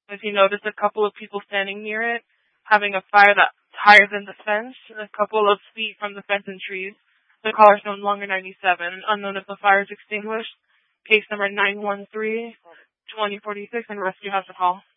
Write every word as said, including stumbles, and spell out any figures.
If you notice a couple of people standing near it, having a fire that's higher than the fence, a couple of feet from the fence and trees. The caller is no longer ninety-seven. Unknown if the fire is extinguished. Case number nine one three, two zero four six, and rescue has a call.